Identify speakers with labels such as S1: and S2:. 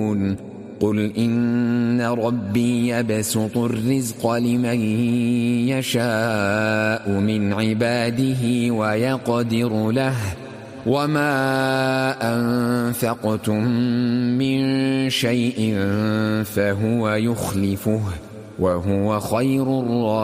S1: قل إن ربي يبسط الرزق لمن يشاء من عباده ويقدر له وما أنفقتم من شيء فهو يخلفه وهو خير الرازقين.